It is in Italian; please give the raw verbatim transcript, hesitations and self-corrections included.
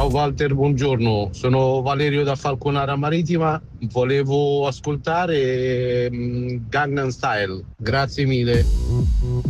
Ciao Walter, buongiorno. Sono Valerio da Falconara Marittima. Volevo ascoltare mm, Gangnam Style. Grazie mille.